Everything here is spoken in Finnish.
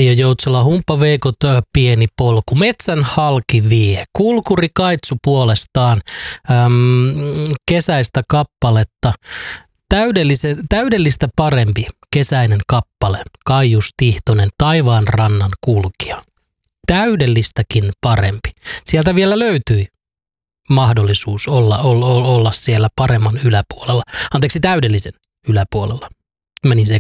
Veijo Joutsela, Humppaveikot, pieni polku. Metsän halki vie. Kulkuri Kaitsu puolestaan kesäistä kappaletta. Täydellistä parempi kesäinen kappale. Kaius Tihtonen, Taivaan rannan kulkija. Täydellistäkin parempi. Sieltä vielä löytyi mahdollisuus olla siellä paremman yläpuolella. Anteeksi, täydellisen yläpuolella. Menin